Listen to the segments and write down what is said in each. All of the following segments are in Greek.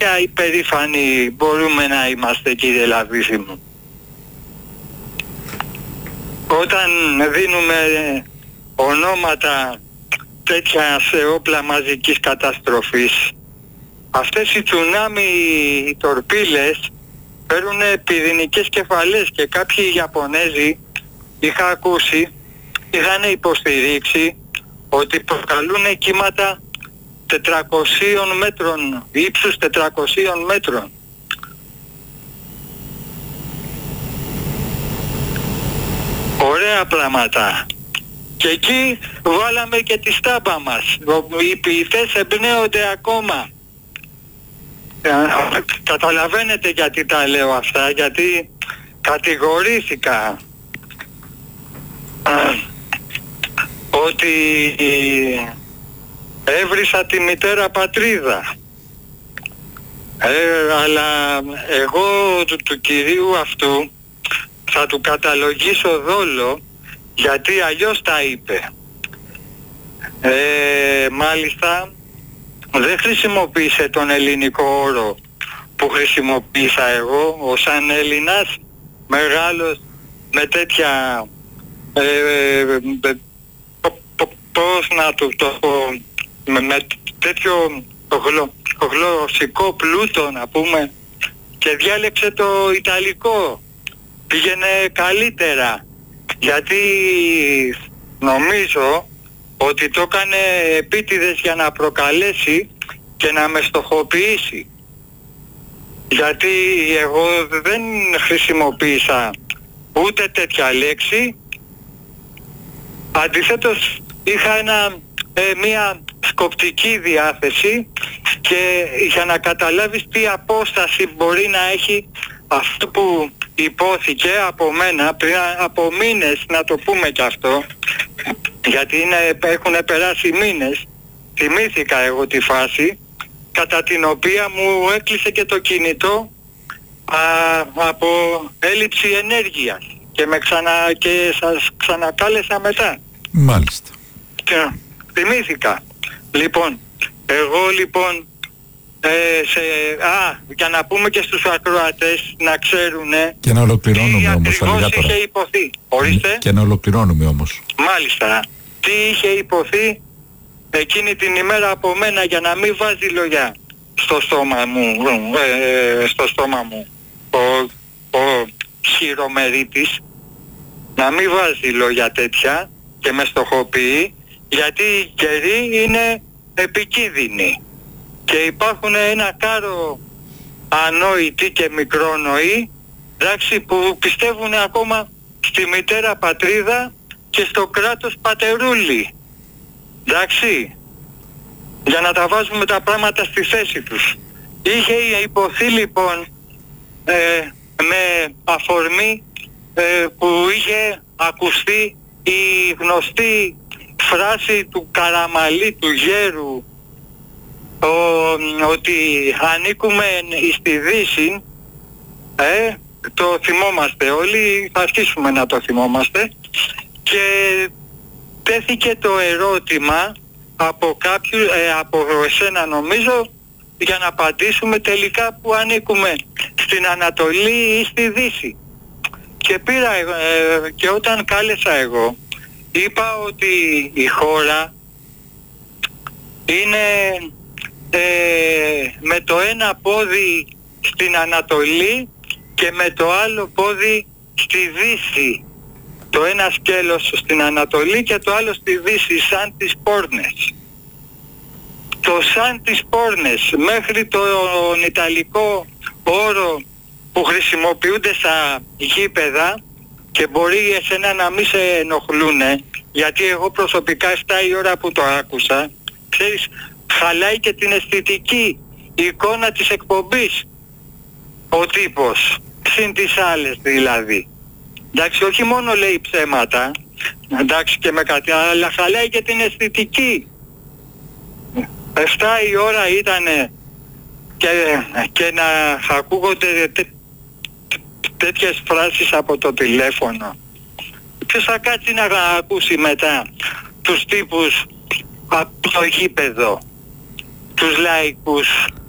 τέτοια υπερήφανοι μπορούμε να είμαστε, κύριε Λαβίση μου? Όταν δίνουμε ονόματα τέτοια σε όπλα μαζικής καταστροφής, αυτές οι τσουνάμι, οι τορπίλες παίρνουν πυρηνικές κεφαλές και κάποιοι Ιαπωνέζοι, είχα ακούσει, είχαν υποστηρίξει ότι προκαλούν κύματα 400 μέτρων, ύψους 400 μέτρων. Ωραία πράγματα. Και εκεί βάλαμε και τη στάμπα μας. Οι ποιητές εμπνέονται ακόμα. Καταλαβαίνετε γιατί τα λέω αυτά, γιατί κατηγορήθηκα ότι έβρισα τη μητέρα πατρίδα. Αλλά εγώ του κυρίου αυτού θα του καταλογίσω δόλο, γιατί αλλιώς τα είπε. Μάλιστα δεν χρησιμοποίησε τον ελληνικό όρο που χρησιμοποίησα εγώ, ως σαν Έλληνας μεγάλος με τέτοια πώς να του το πω, με τέτοιο γλωσσικό πλούτο να πούμε, και διάλεξε το Ιταλικό. Πήγαινε καλύτερα, γιατί νομίζω ότι το έκανε επίτηδες για να προκαλέσει και να με στοχοποιήσει. Γιατί εγώ δεν χρησιμοποίησα ούτε τέτοια λέξη. Αντιθέτως είχα μία σκοπτική διάθεση, και για να καταλάβεις τι απόσταση μπορεί να έχει αυτό που υπόθηκε από μένα πριν από μήνες, να το πούμε κι αυτό, γιατί έχουν περάσει μήνες. Θυμήθηκα εγώ τη φάση κατά την οποία μου έκλεισε και το κινητό από έλλειψη ενέργειας και σας ξανακάλεσα μετά. Μάλιστα. Και θυμήθηκα. Λοιπόν, εγώ λοιπόν για να πούμε και στους ακροατές να ξέρουνε και να ολοκληρώνουμε όμως τι ακριβώς είχε υποθεί. Ορίστε. Και να ολοκληρώνουμε όμως. Μάλιστα. Τι είχε υποθεί εκείνη την ημέρα από μένα, για να μην βάζει λόγια στο στόμα μου ο χειρομερίτης, να μην βάζει λόγια τέτοια και με στοχοποιεί, γιατί οι καιροί είναι επικίνδυνοι και υπάρχουν ένα κάρο ανόητοι και μικρόνοοι, εντάξει, που πιστεύουν ακόμα στη μητέρα πατρίδα και στο κράτος πατερούλι, εντάξει, για να τα βάζουμε τα πράγματα στη θέση τους. Είχε υποθεί λοιπόν με αφορμή που είχε ακουστεί η γνωστή φράση του Καραμαλή, του γέρου, ότι ανήκουμε στη Δύση. Το θυμόμαστε όλοι, θα αρχίσουμε να το θυμόμαστε, και τέθηκε το ερώτημα από κάποιους, από εσένα νομίζω, για να απαντήσουμε τελικά που ανήκουμε, στην Ανατολή ή στη Δύση. Και πήρα και όταν κάλεσα εγώ, είπα ότι η χώρα είναι με το ένα πόδι στην Ανατολή και με το άλλο πόδι στη Δύση. Το ένα σκέλος στην Ανατολή και το άλλο στη Δύση, σαν τις πόρνες. Το σαν τις πόρνες, μέχρι τον Ιταλικό όρο που χρησιμοποιούνται στα γήπεδα, και μπορεί εσένα να μην σε ενοχλούνε, γιατί εγώ προσωπικά 7 η ώρα που το άκουσα, ξέρεις, χαλάει και την αισθητική εικόνα της εκπομπής ο τύπος, συν τις άλλες δηλαδή. Εντάξει, όχι μόνο λέει ψέματα, εντάξει, και με κάτι, αλλά χαλάει και την αισθητική. 7 η ώρα ήτανε και να ακούγονται τέτοιες φράσεις από το τηλέφωνο. Ποιος θα κάτσει να ακούσει μετά τους τύπους από το γήπεδο, τους λαϊκούς,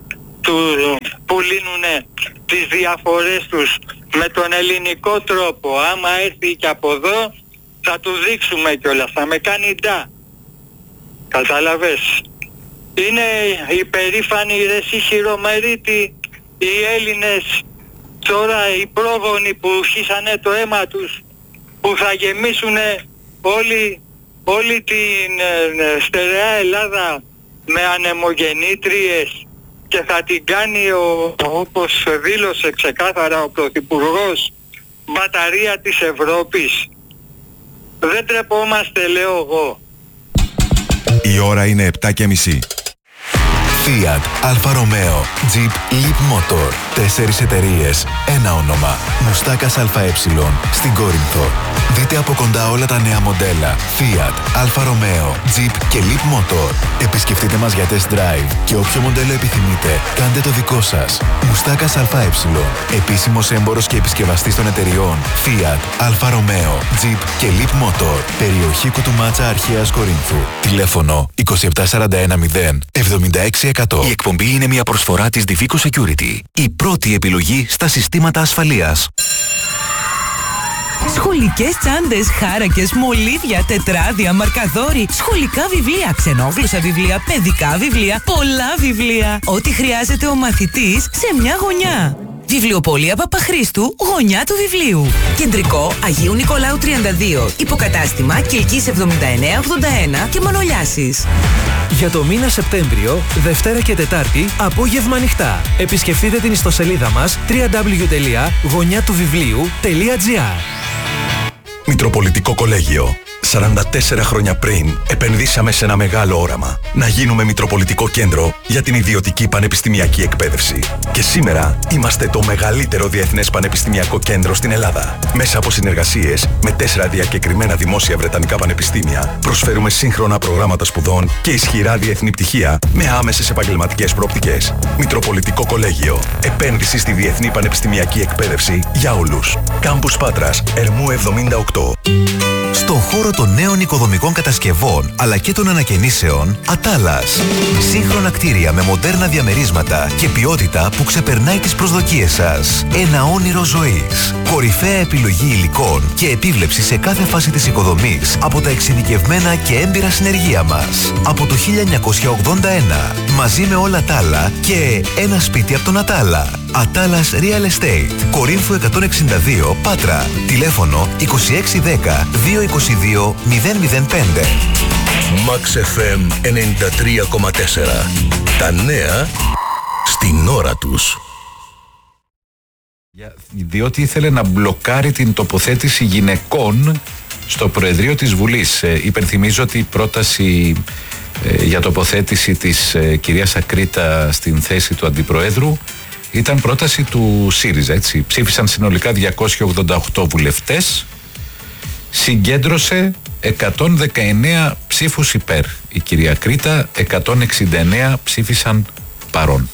που λύνουνε τις διαφορές τους με τον ελληνικό τρόπο. Άμα έρθει και από εδώ θα του δείξουμε κιόλας, θα με κάνει ντά. Κατάλαβες? Είναι υπερήφανοι ρε εσύ χειρομερίτη οι Έλληνες τώρα, οι πρόγονοι που χύσανε το αίμα τους, που θα γεμίσουνε όλη την στερεά Ελλάδα με ανεμογεννήτριες και θα την κάνει όπως δήλωσε ξεκάθαρα ο Πρωθυπουργός, μπαταρία της Ευρώπης. Δεν τρεπόμαστε, λέω εγώ. Η ώρα είναι 7:30. Fiat, Alfa Romeo, Jeep, Leap Motor. 4 εταιρείες, ένα όνομα. Μουστάκας ΑΕ στην Κόρινθο. Δείτε από κοντά όλα τα νέα μοντέλα Fiat, Alfa Romeo, Jeep και Leap Motor. Επισκεφτείτε μας για test drive και όποιο μοντέλο επιθυμείτε, κάντε το δικό σας. Μουστάκας ΑΕ. Επίσημος έμπορος και επισκευαστής των εταιριών Fiat, Alfa Romeo, Jeep και Leap Motor. Περιοχή Κουτουμάτσα Αρχαίας Κορίνθου. Τηλέφωνο 27100 76%. Η εκπομπή είναι μια προσφορά της Divico Security. Η πρώτη επιλογή στα συστήματα ασφαλείας. Σχολικές τσάντες, χάρακες, μολύβια, τετράδια, μαρκαδόροι, σχολικά βιβλία, ξενόγλωσσα βιβλία, παιδικά βιβλία, πολλά βιβλία. Ό,τι χρειάζεται ο μαθητής σε μια γωνιά. Βιβλιοπωλεία Παπαχρήστου, γωνιά του βιβλίου. Κεντρικό Αγίου Νικολάου 32. Υποκατάστημα Κιλκής 7981 και Μανολιάσης. Για το μήνα Σεπτέμβριο, Δευτέρα και Τετάρτη, απόγευμα ανοιχτά. Επισκεφτείτε την ιστοσελίδα μας www.γωνιάτουβιβλίου.gr. Μητροπολιτικό Κολέγιο. 44 χρόνια πριν επενδύσαμε σε ένα μεγάλο όραμα. Να γίνουμε Μητροπολιτικό Κέντρο για την ιδιωτική πανεπιστημιακή εκπαίδευση. Και σήμερα είμαστε το μεγαλύτερο διεθνές πανεπιστημιακό κέντρο στην Ελλάδα. Μέσα από συνεργασίες με 4 διακεκριμένα δημόσια βρετανικά πανεπιστήμια, προσφέρουμε σύγχρονα προγράμματα σπουδών και ισχυρά διεθνή πτυχία με άμεσες επαγγελματικές προοπτικές. Μητροπολιτικό Κολέγιο. Επένδυση στη διεθνή πανεπιστημιακή εκπαίδευση για όλους. Κάμπους Πάτρας, Ερμού 78. Στον χώρο των νέων οικοδομικών κατασκευών αλλά και των ανακαινήσεων, Ατάλας. Σύγχρονα κτίρια με μοντέρνα διαμερίσματα και ποιότητα που ξεπερνάει τις προσδοκίες σας. Ένα όνειρο ζωής. Κορυφαία επιλογή υλικών και επίβλεψη σε κάθε φάση της οικοδομής από τα εξειδικευμένα και έμπειρα συνεργεία μας. Από το 1981, μαζί με όλα τα άλλα και ένα σπίτι από τον Ατάλα. Ατάλας Real Estate. Κορίνθου 162, Πάτρα. Τηλέφωνο 2610 222 005. Max FM 93,4. Τα νέα στην ώρα τους. Διότι ήθελε να μπλοκάρει την τοποθέτηση γυναικών στο Προεδρείο της Βουλής. Υπενθυμίζω ότι η πρόταση για τοποθέτηση της κυρίας Ακρίτα στην θέση του Αντιπροέδρου ήταν πρόταση του ΣΥΡΙΖΑ, έτσι. Ψήφισαν συνολικά 288 βουλευτές. Συγκέντρωσε 119 ψήφους υπέρ. Η κυρία Κρήτα, 169 ψήφισαν παρόν.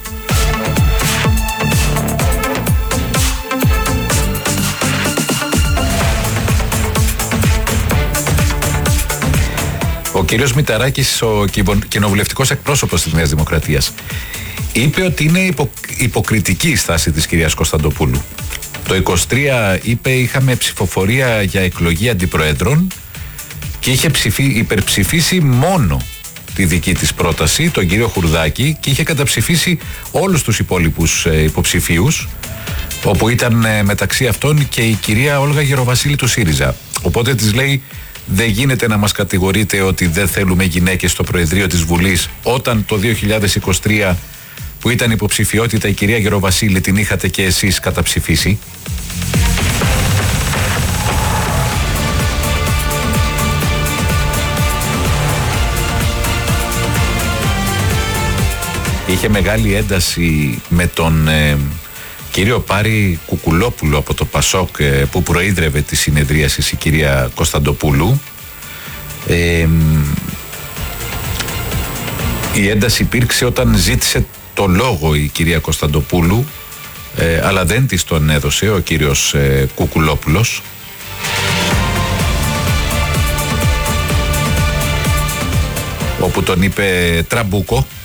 Ο κύριος Μηταράκης, ο κοινοβουλευτικός εκπρόσωπος της Νέας Δημοκρατίας, είπε ότι είναι υποκριτική η στάση της κυρίας Κωνσταντοπούλου. Το 23 είπε είχαμε ψηφοφορία για εκλογή αντιπροέδρων και είχε υπερψηφίσει μόνο τη δική της πρόταση, τον κύριο Χουρδάκη, και είχε καταψηφίσει όλους τους υπόλοιπους υποψηφίους, όπου ήταν μεταξύ αυτών και η κυρία Όλγα Γεροβασίλη του ΣΥΡΙΖΑ. Οπότε της λέει, δεν γίνεται να μας κατηγορείτε ότι δεν θέλουμε γυναίκες στο Προεδρείο της Βουλής, όταν το 2023 που ήταν υποψηφιότητα η κυρία Γεροβασίλη την είχατε και εσείς καταψηφίσει. Είχε μεγάλη ένταση με τον κύριο Πάρη Κουκουλόπουλο από το ΠΑΣΟΚ, που προείδρευε τη συνεδρίαση η κυρία Κωνσταντοπούλου. Η ένταση υπήρξε όταν ζήτησε το λόγο η κυρία Κωνσταντοπούλου, αλλά δεν της τον έδωσε ο κύριος Κουκουλόπουλος. Όπου τον είπε τραμπούκο.